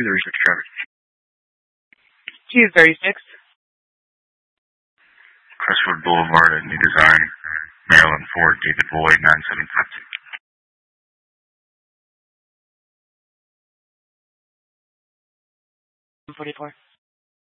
to the research driver. Q36. Crestwood Boulevard at New Design, Maryland, Ford, David Boyd, 9752. 44.